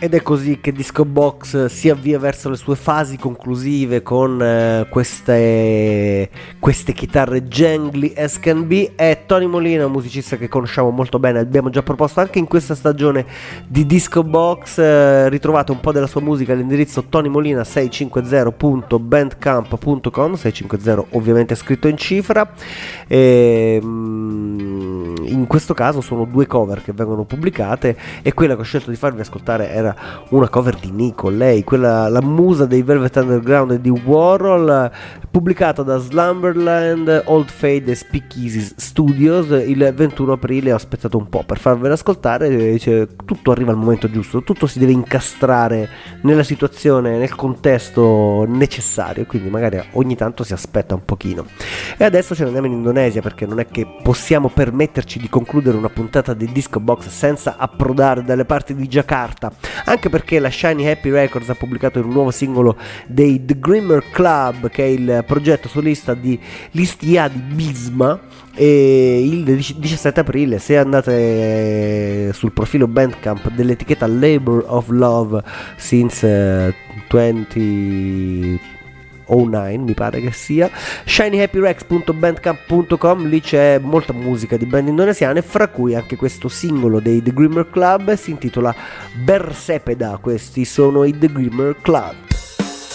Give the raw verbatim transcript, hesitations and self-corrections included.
Ed è così che Disco Box si avvia verso le sue fasi conclusive con eh, queste, queste chitarre jangly as can be. È Tony Molina, un musicista che conosciamo molto bene, abbiamo già proposto anche in questa stagione di Disco Box. Eh, ritrovate un po' della sua musica all'indirizzo tonymolina seicentocinquanta punto bandcamp punto com, seicentocinquanta ovviamente scritto in cifra. E, mm, in questo caso sono due cover che vengono pubblicate, e quella che ho scelto di farvi ascoltare era una cover di Nico, lei, quella, la musa dei Velvet Underground e di Warhol, pubblicata da Slumberland, Old Fade e Speakeasy Studios il ventuno aprile. Ho aspettato un po' per farvela ascoltare, cioè, tutto arriva al momento giusto, tutto si deve incastrare nella situazione, nel contesto necessario, quindi magari ogni tanto si aspetta un pochino. E adesso ce ne andiamo in Indonesia, perché non è che possiamo permetterci di concludere una puntata di Disco Box senza approdare dalle parti di Giacarta, anche perché la Shiny Happy Records ha pubblicato un nuovo singolo dei The Grimmer Club, che è il progetto solista di Listia di Bisma, e il diciassette aprile, se andate sul profilo Bandcamp dell'etichetta Labor of Love since venti oh nine mi pare che sia, shiny happy rex punto bandcamp punto com, lì c'è molta musica di band indonesiane, fra cui anche questo singolo dei The Grimmer Club, si intitola Bersepeda. Questi sono i The Grimmer Club.